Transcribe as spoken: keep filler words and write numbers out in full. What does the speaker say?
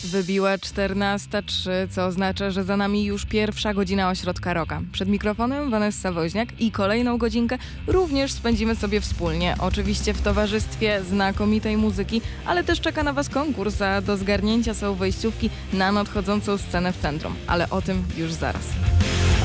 Wybiła czternasta trzy, co oznacza, że za nami już pierwsza godzina Ośrodka Rocka. Przed mikrofonem Vanessa Woźniak i kolejną godzinkę również spędzimy sobie wspólnie. Oczywiście w towarzystwie znakomitej muzyki, ale też czeka na Was konkurs, a do zgarnięcia są wejściówki na nadchodzącą scenę w centrum. Ale o tym już zaraz.